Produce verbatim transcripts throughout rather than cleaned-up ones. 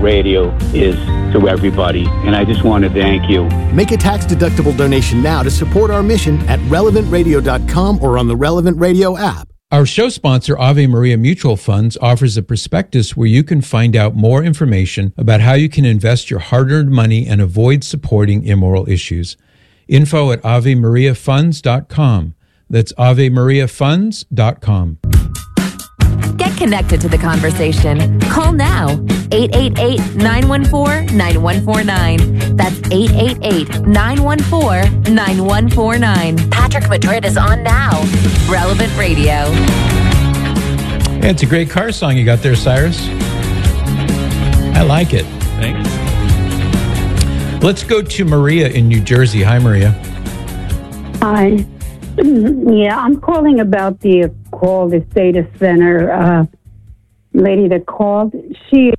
Radio is to everybody, and I just want to thank you. Make a tax-deductible donation now to support our mission at relevant radio dot com or on the Relevant Radio app. Our show sponsor, Ave Maria Mutual Funds, offers a prospectus where you can find out more information about how you can invest your hard-earned money and avoid supporting immoral issues. Info at ave maria funds dot com. That's ave maria funds dot com. Get connected to the conversation. Call now. eight eight eight, nine one four, nine one four nine. That's eight eight eight, nine one four, nine one four nine. Patrick Madrid is on now. Relevant Radio. Yeah, it's a great car song you got there, Cyrus. I like it. Thanks. Let's go to Maria in New Jersey. Hi, Maria. Hi. Yeah, I'm calling about the call, this data center uh, lady that called. She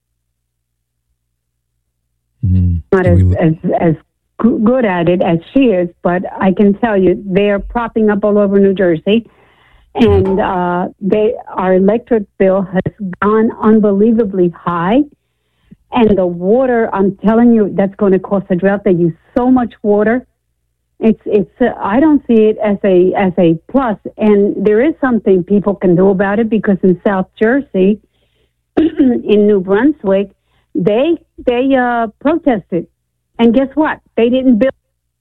Mm-hmm. not as, as as good at it as she is, but I can tell you they're propping up all over New Jersey, and uh, they our electric bill has gone unbelievably high, and the water, I'm telling you, that's going to cause a drought. They use so much water. It's it's uh, I don't see it as a as a plus, and there is something people can do about it, because in South Jersey, in New Brunswick, they they uh, protested, and guess what? They didn't build.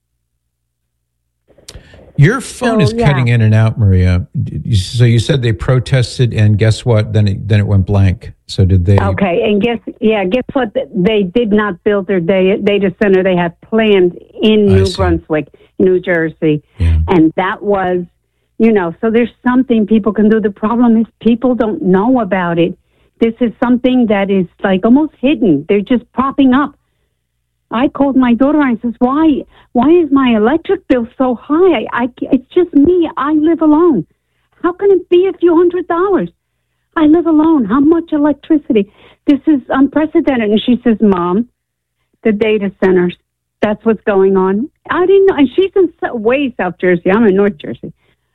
Your phone So, is yeah. cutting in and out, Maria. So you said they protested, and guess what? Then it, then it went blank. So did they? Okay, and guess yeah, guess what? They did not build their data, data center. They had planned in I New see. Brunswick, New Jersey, Yeah. and that was, you know. So there's something people can do. The problem is people don't know about it. This is something that is like almost hidden. They're just popping up. I called my daughter and I says, why, why is my electric bill so high? I, I, it's just me. I live alone. How can it be a few hundred dollars? I live alone. How much electricity? This is unprecedented. And she says, Mom, the data centers, that's what's going on. I didn't know. And she's in so- way South Jersey. I'm in North Jersey.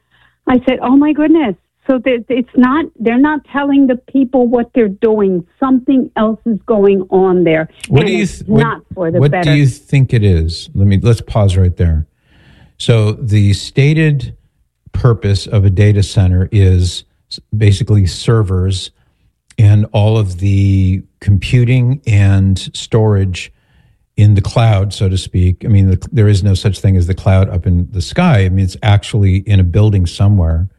I said, oh my goodness. So that it's not, they're not telling the people what they're doing. Something else is going on there. What and do you it's th- what, not for the what better. do you think it is? Let me let's pause right there. So the stated purpose of a data center is basically servers and all of the computing and storage in the cloud, so to speak. I mean, the, there is no such thing as the cloud up in the sky. I mean, it's actually in a building somewhere.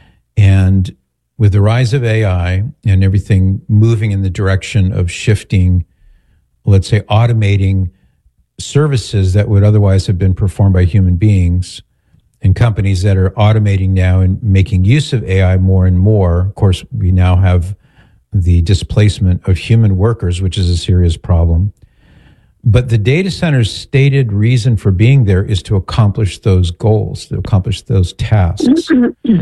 And with the rise of A I and everything moving in the direction of shifting, let's say, automating services that would otherwise have been performed by human beings, and companies that are automating now and making use of A I more and more. Of course, we now have the displacement of human workers, which is a serious problem. But the data center's stated reason for being there is to accomplish those goals, to accomplish those tasks.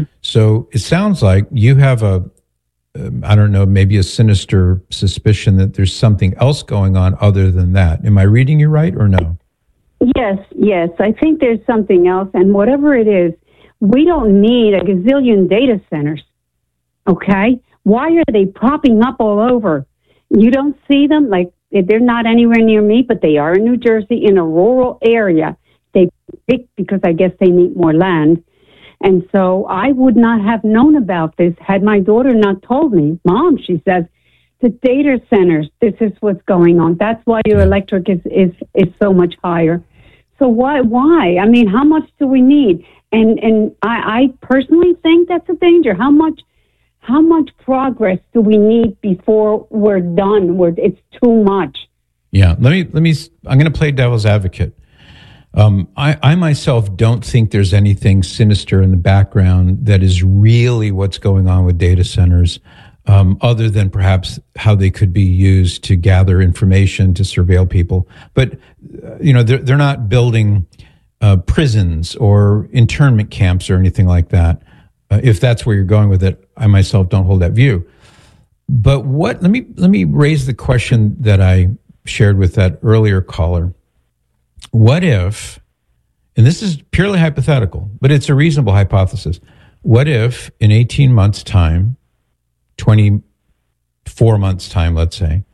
So it sounds like you have a, um, I don't know, maybe a sinister suspicion that there's something else going on other than that. Am I reading you right or no? Yes, yes. I think there's something else. And whatever it is, we don't need a gazillion data centers. Okay? Why are they popping up all over? You don't see them? Like, they're not anywhere near me, but they are in New Jersey in a rural area. They pick because I guess they need more land. And so I would not have known about this had my daughter not told me. Mom, she says, the data centers, this is what's going on. That's why your electric is, is, is so much higher. So why, why? I mean, how much do we need? And, and I, I personally think that's a danger. How much, how much progress do we need before we're done? Where it's too much. Yeah. Let me, let me, I'm going to play devil's advocate. Um, I, I myself don't think there's anything sinister in the background that is really what's going on with data centers. Um, other than perhaps how they could be used to gather information, to surveil people. But, uh, you know, they're, they're not building uh, prisons or internment camps or anything like that. Uh, if that's where you're going with it, I myself don't hold that view. But what, let me, let me raise the question that I shared with that earlier caller. What if, and this is purely hypothetical, but it's a reasonable hypothesis. What if in eighteen months' time, twenty-four months' time, let's say,